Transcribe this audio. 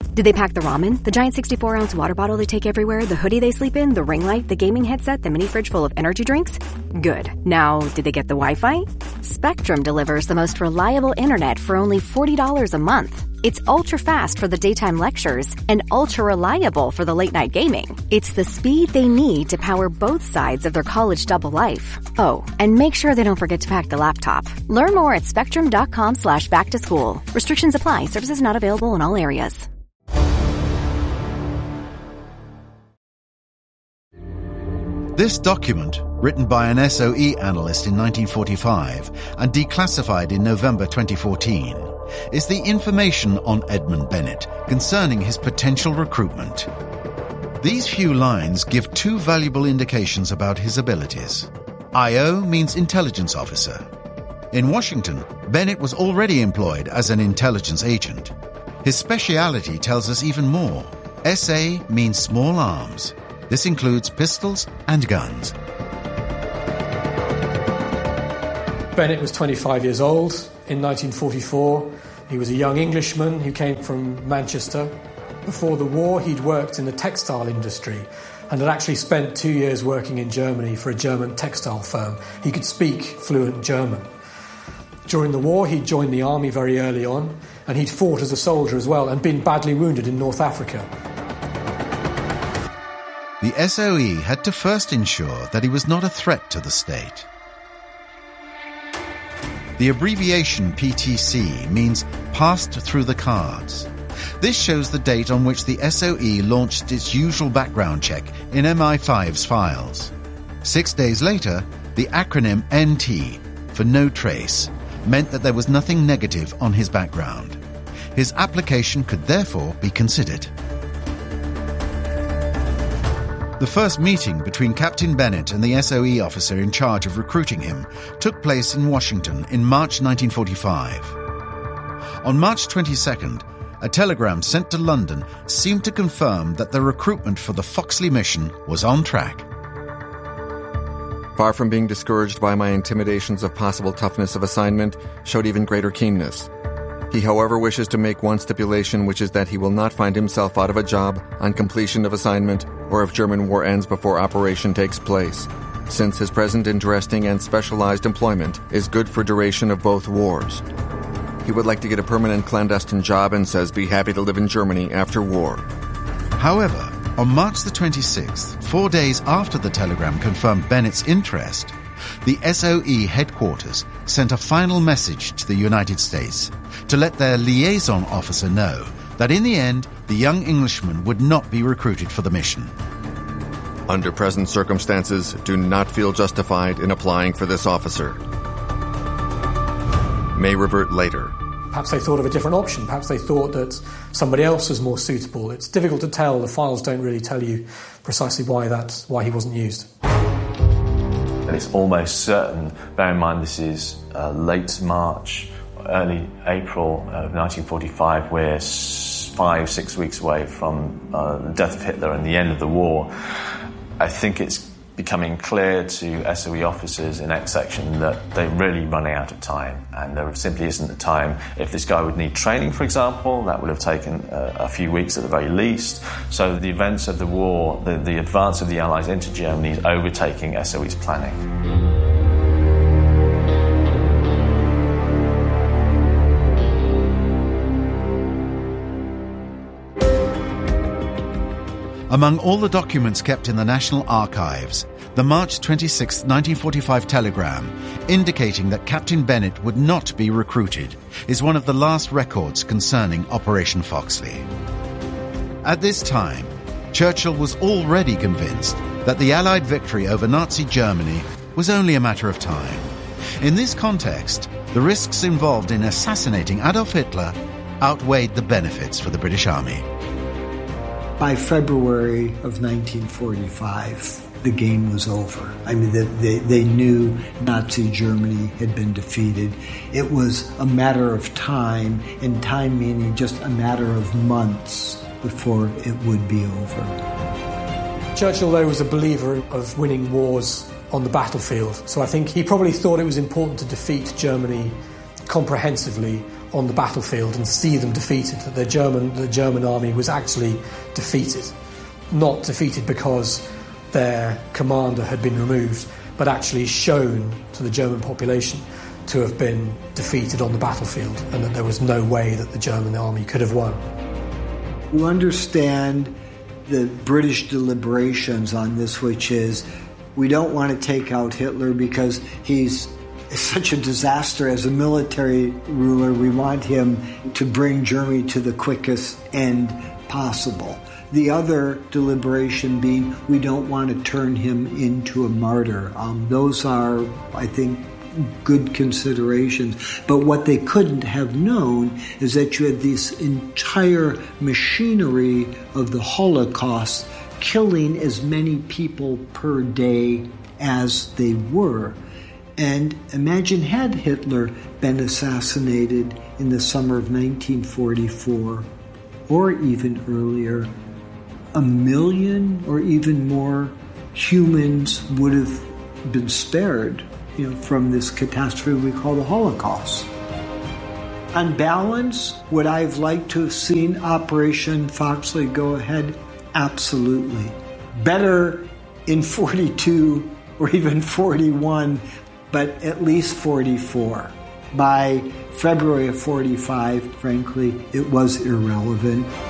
Did they pack the ramen, the giant 64-ounce water bottle they take everywhere, the hoodie they sleep in, the ring light, the gaming headset, the mini fridge full of energy drinks? Good. Now, did they get the Wi-Fi? Spectrum delivers the most reliable internet for only $40 a month. It's ultra-fast for the daytime lectures and ultra-reliable for the late-night gaming. It's the speed they need to power both sides of their college double life. Oh, and make sure they don't forget to pack the laptop. Learn more at spectrum.com/back-to-school. Restrictions apply. Services not available in all areas. This document, written by an SOE analyst in 1945 and declassified in November 2014, is the information on Edmund Bennett concerning his potential recruitment. These few lines give two valuable indications about his abilities. IO means intelligence officer. In Washington, Bennett was already employed as an intelligence agent. His speciality tells us even more. SA means small arms. This includes pistols and guns. Bennett was 25 years old in 1944. He was a young Englishman who came from Manchester. Before the war, he'd worked in the textile industry and had actually spent 2 years working in Germany for a German textile firm. He could speak fluent German. During the war, he'd joined the army very early on, and he'd fought as a soldier as well and been badly wounded in North Africa. The SOE had to first ensure that he was not a threat to the state. The abbreviation PTC means passed through the cards. This shows the date on which the SOE launched its usual background check in MI5's files. 6 days later, the acronym NT, for no trace, meant that there was nothing negative on his background. His application could therefore be considered. The first meeting between Captain Bennett and the SOE officer in charge of recruiting him took place in Washington in March 1945. On March 22nd, a telegram sent to London seemed to confirm that the recruitment for the Foxley mission was on track. Far from being discouraged by my intimidations of possible toughness of assignment, showed even greater keenness. He, however, wishes to make one stipulation, which is that he will not find himself out of a job on completion of assignment or if German war ends before operation takes place, since his present interesting and specialized employment is good for duration of both wars. He would like to get a permanent clandestine job and says be happy to live in Germany after war. However, on March the 26th, 4 days after the telegram confirmed Bennett's interest, the SOE headquarters sent a final message to the United States to let their liaison officer know that in the end, the young Englishman would not be recruited for the mission. Under present circumstances, do not feel justified in applying for this officer. May revert later. Perhaps they thought of a different option. Perhaps they thought that somebody else was more suitable. It's difficult to tell. The files don't really tell you precisely why he wasn't used. And it's almost certain, bear in mind this is late March, early April of 1945, we're 5-6 weeks away from the death of Hitler and the end of the war. I think it's becoming clear to SOE officers in X section that they're really running out of time, and there simply isn't the time. If this guy would need training, for example, that would have taken a few weeks at the very least. So the events of the war, the advance of the Allies into Germany is overtaking SOE's planning. Among all the documents kept in the National Archives, the March 26, 1945 telegram indicating that Captain Bennett would not be recruited is one of the last records concerning Operation Foxley. At this time, Churchill was already convinced that the Allied victory over Nazi Germany was only a matter of time. In this context, the risks involved in assassinating Adolf Hitler outweighed the benefits for the British Army. By February of 1945, the game was over. I mean, they knew Nazi Germany had been defeated. It was a matter of time, and time meaning just a matter of months before it would be over. Churchill, though, was a believer of winning wars on the battlefield, so I think he probably thought it was important to defeat Germany comprehensively on the battlefield and see them defeated, that the German army was actually defeated. Not defeated because their commander had been removed, but actually shown to the German population to have been defeated on the battlefield, and that there was no way that the German army could have won. You understand the British deliberations on this, which is, we don't want to take out Hitler because he's such a disaster as a military ruler. We want him to bring Germany to the quickest end possible. The other deliberation being, we don't want to turn him into a martyr. Those are, I think, good considerations. But what they couldn't have known is that you had this entire machinery of the Holocaust killing as many people per day as they were. And imagine, had Hitler been assassinated in the summer of 1944, or even earlier, 1 million or even more humans would have been spared, from this catastrophe we call the Holocaust. On balance, would I have liked to have seen Operation Foxley go ahead? Absolutely. Better in 42 or even 41, but at least 44. By February of 45, frankly, it was irrelevant.